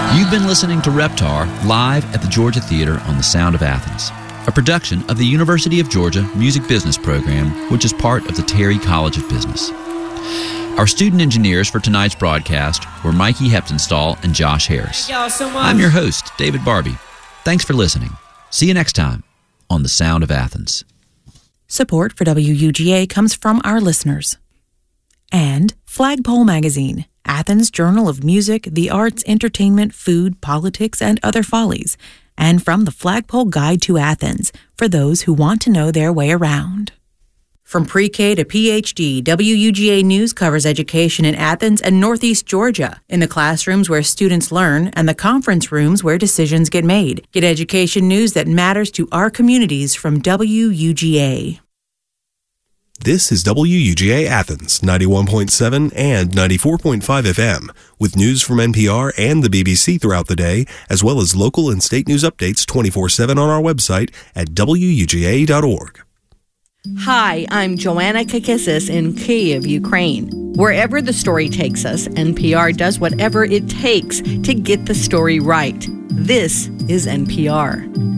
You've been listening to Reptar live at the Georgia Theater on the Sound of Athens, a production of the University of Georgia Music Business Program, which is part of the Terry College of Business. Our student engineers for tonight's broadcast were Mikey Heptonstall and Josh Harris. Thank y'all so much. I'm your host, David Barbie. Thanks for listening. See you next time on The Sound of Athens. Support for WUGA comes from our listeners. And Flagpole Magazine, Athens' Journal of Music, the Arts, Entertainment, Food, Politics, and Other Follies. And from the Flagpole Guide to Athens, for those who want to know their way around. From pre-K to PhD, WUGA News covers education in Athens and Northeast Georgia, in the classrooms where students learn and the conference rooms where decisions get made. Get education news that matters to our communities from WUGA. This is WUGA Athens, 91.7 and 94.5 FM, with news from NPR and the BBC throughout the day, as well as local and state news updates 24/7 on our website at WUGA.org. Hi, I'm Joanna Kakissis in Kyiv, Ukraine. Wherever the story takes us, NPR does whatever it takes to get the story right. This is NPR.